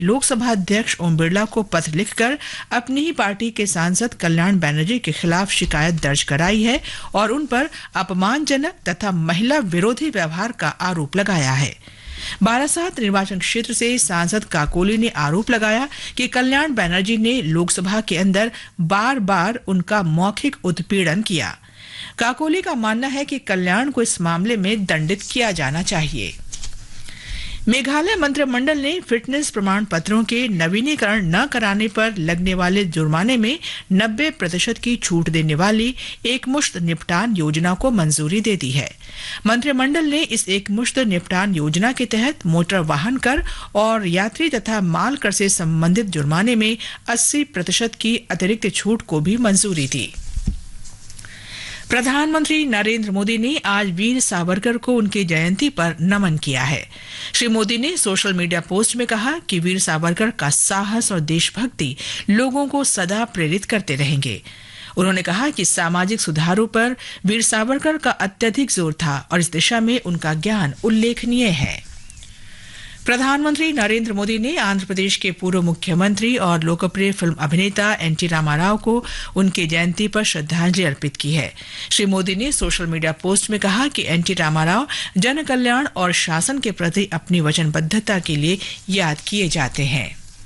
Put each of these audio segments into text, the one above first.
लोकसभा अध्यक्ष ओम बिरला को पत्र लिखकर अपनी ही पार्टी के सांसद कल्याण बनर्जी के खिलाफ शिकायत दर्ज कराई है और उन पर अपमानजनक तथा महिला विरोधी व्यवहार का आरोप लगाया है। बारासात निर्वाचन क्षेत्र से सांसद काकोली ने आरोप लगाया कि कल्याण बनर्जी ने लोकसभा के अंदर बार बार उनका मौखिक उत्पीड़न किया। काकोली का मानना है कि कल्याण को इस मामले में दंडित किया जाना चाहिए। मेघालय मंत्रिमंडल ने फिटनेस प्रमाण पत्रों के नवीनीकरण न कराने पर लगने वाले जुर्माने में 90% की छूट देने वाली एकमुश्त निपटान योजना को मंजूरी दे दी है। मंत्रिमंडल ने इस एकमुश्त निपटान योजना के तहत मोटर वाहन कर और यात्री तथा माल कर से संबंधित जुर्माने में 80% की अतिरिक्त छूट को भी मंजूरी दी। प्रधानमंत्री नरेंद्र मोदी ने आज वीर सावरकर को उनकी जयंती पर नमन किया है। श्री मोदी ने सोशल मीडिया पोस्ट में कहा कि वीर सावरकर का साहस और देशभक्ति लोगों को सदा प्रेरित करते रहेंगे। उन्होंने कहा कि सामाजिक सुधारों पर वीर सावरकर का अत्यधिक जोर था और इस दिशा में उनका ज्ञान उल्लेखनीय है। प्रधानमंत्री नरेंद्र मोदी ने आंध्र प्रदेश के पूर्व मुख्यमंत्री और लोकप्रिय फिल्म अभिनेता एनटी रामाराव को उनकी जयंती पर श्रद्धांजलि अर्पित की है। श्री मोदी ने सोशल मीडिया पोस्ट में कहा कि एनटी रामाराव जन कल्याण और शासन के प्रति अपनी वचनबद्धता के लिए याद किए जाते हैं।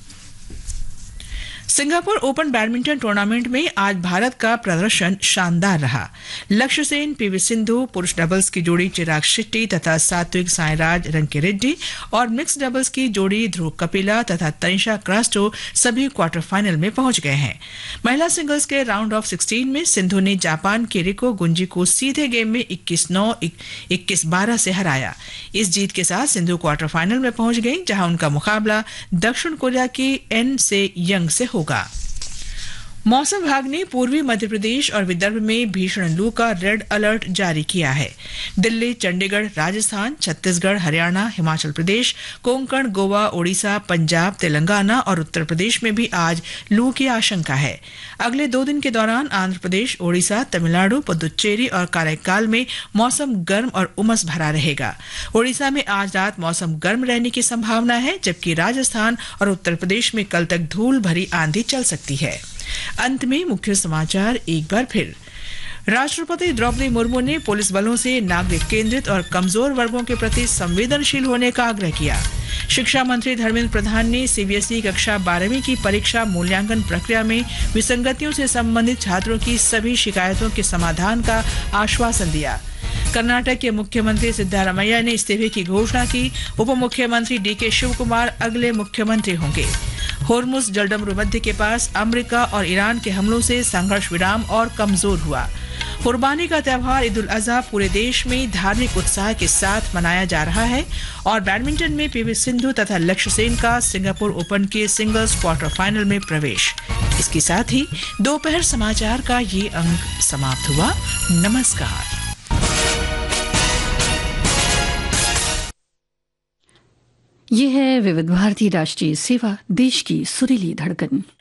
सिंगापुर ओपन बैडमिंटन टूर्नामेंट में आज भारत का प्रदर्शन शानदार रहा। लक्ष्य सेन, पीवी सिंधु, पुरुष डबल्स की जोड़ी चिराग शेट्टी तथा सात्विक साईराज रंकीरेड्डी और मिक्स डबल्स की जोड़ी ध्रुव कपिला तथा तनिषा क्रास्टो सभी क्वार्टर फाइनल में पहुंच गए हैं। महिला सिंगल्स के राउंड ऑफ 16 में सिंधु ने जापान की रिको गुंजी को सीधे गेम में 21-9, 21-12 से हराया। इस जीत के साथ सिंधु क्वार्टर फाइनल में पहुंच गई, जहां उनका मुकाबला दक्षिण कोरिया की एन से यंग से होगा। मौसम विभाग ने पूर्वी मध्य प्रदेश और विदर्भ में भीषण लू का रेड अलर्ट जारी किया है। दिल्ली, चंडीगढ़, राजस्थान, छत्तीसगढ़, हरियाणा, हिमाचल प्रदेश, कोंकण, गोवा, ओडिशा, पंजाब, तेलंगाना और उत्तर प्रदेश में भी आज लू की आशंका है। अगले 2 दिन के दौरान आंध्र प्रदेश, ओडिशा, तमिलनाडु, पुदुचेरी और काराइकाल में मौसम गर्म और उमस भरा रहेगा। ओडिशा में आज रात मौसम गर्म रहने की संभावना है, जबकि राजस्थान और उत्तर प्रदेश में कल तक धूल भरी आंधी चल सकती है। अंत में मुख्य समाचार एक बार फिर। राष्ट्रपति द्रौपदी मुर्मू ने पुलिस बलों से नागरिक केंद्रित और कमजोर वर्गों के प्रति संवेदनशील होने का आग्रह किया। शिक्षा मंत्री धर्मेंद्र प्रधान ने सीबीएसई कक्षा 12वीं की परीक्षा मूल्यांकन प्रक्रिया में विसंगतियों से संबंधित छात्रों की सभी शिकायतों के समाधान का आश्वासन दिया। कर्नाटक के मुख्यमंत्री सिद्धारमैया ने इस्तीफे की घोषणा की। उप मुख्यमंत्री डीके शिवकुमार अगले मुख्यमंत्री होंगे। होर्मुज जलडमरू मध्य के पास अमेरिका और ईरान के हमलों से संघर्ष विराम और कमजोर हुआ। कुर्बानी का त्यौहार ईद उल अजहा पूरे देश में धार्मिक उत्साह के साथ मनाया जा रहा है। और बैडमिंटन में पीवी सिंधु तथा लक्ष्य सेन का सिंगापुर ओपन के सिंगल्स क्वार्टर फाइनल में प्रवेश। इसके साथ ही दोपहर समाचार का ये अंक समाप्त हुआ। नमस्कार। ये है विविध भारती राष्ट्रीय सेवा, देश की सुरीली धड़कन।